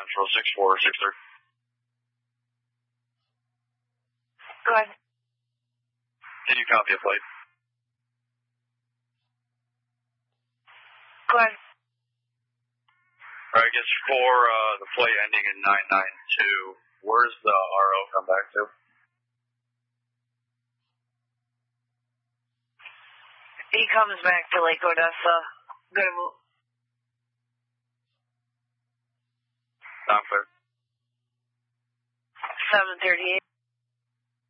Central 6463. Go ahead. Can you copy a plate? Go ahead. Alright, I guess for the plate ending in 992, where's the RO come back to? He comes back to Lake Odessa. Good. Not clear. 738.